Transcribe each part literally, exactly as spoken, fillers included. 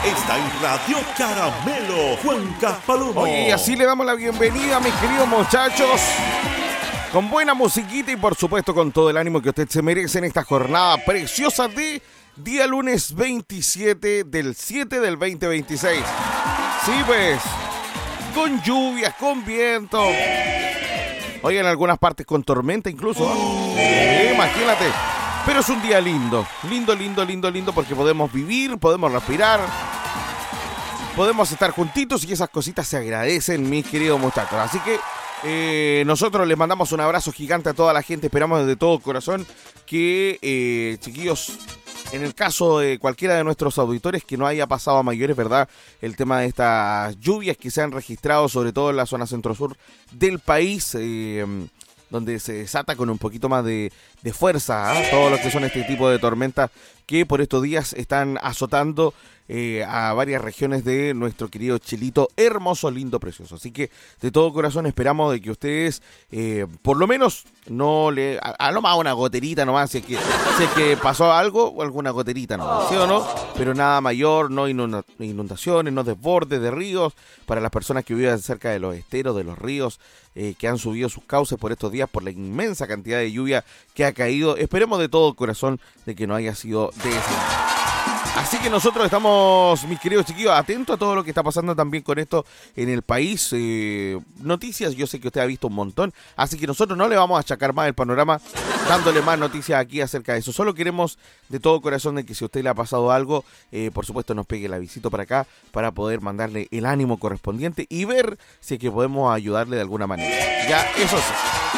está en Radio Caramelo, Juan Palomo. Oye, y así le damos la bienvenida, mis queridos muchachos, con buena musiquita y por supuesto con todo el ánimo que usted se merece en esta jornada preciosa de día lunes veintisiete del siete del veinte veintiséis. Sí, pues, con lluvias, con viento. Oye, en algunas partes con tormenta incluso. Sí, imagínate. Pero es un día lindo, lindo, lindo, lindo, lindo, porque podemos vivir, podemos respirar, podemos estar juntitos y esas cositas se agradecen, mis queridos muchachos. Así que eh, nosotros les mandamos un abrazo gigante a toda la gente, esperamos desde todo corazón que, eh, chiquillos, en el caso de cualquiera de nuestros auditores que no haya pasado a mayores, ¿verdad? El tema de estas lluvias que se han registrado, sobre todo en la zona centro-sur del país, eh, donde se desata con un poquito más de, de fuerza, ¿eh? Todo lo que son este tipo de tormentas que por estos días están azotando eh, a varias regiones de nuestro querido Chilito, hermoso, lindo, precioso. Así que de todo corazón esperamos de que ustedes eh, por lo menos no le... A, a lo más una goterita nomás, si es que, si es que pasó algo, o alguna goterita nomás, ¿sí o no? Pero nada mayor, no inundaciones, no desbordes de ríos, para las personas que viven cerca de los esteros, de los ríos, eh, que han subido sus cauces por estos días, por la inmensa cantidad de lluvia que ha caído. Esperemos de todo corazón de que no haya sido de ese. Así que nosotros estamos, mis queridos chiquillos, atentos a todo lo que está pasando también con esto en el país. Eh, noticias, yo sé que usted ha visto un montón, así que nosotros no le vamos a achacar más el panorama dándole más noticias aquí acerca de eso. Solo queremos de todo corazón de que si a usted le ha pasado algo, eh, por supuesto nos pegue el avisito para acá para poder mandarle el ánimo correspondiente y ver si es que podemos ayudarle de alguna manera. Ya, eso sí.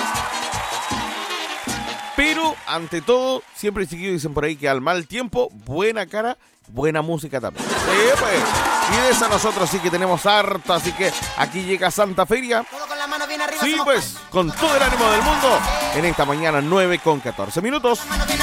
Pero, ante todo, siempre chiquillos dicen por ahí que al mal tiempo, buena cara, buena música también. Sí, pues. Y de esa nosotros sí que tenemos harto, así que aquí llega Santa Feria. Todo con la mano bien arriba. Sí, pues, con todo el ánimo del mundo, en esta mañana nueve con catorce minutos. Mano bien